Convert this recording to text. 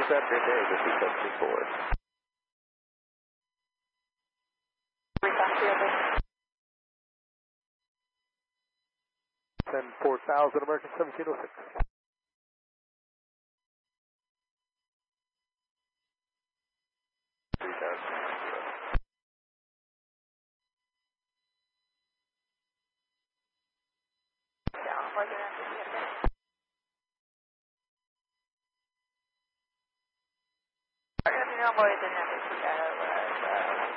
at midday, this is 74. Send 4000 American 1706. Let me know more than that.